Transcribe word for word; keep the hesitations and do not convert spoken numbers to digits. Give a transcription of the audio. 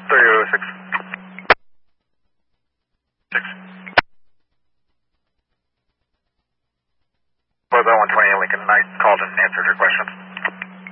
three oh six. six. Was that one twenty-eight Lincoln? I called and answered your questions.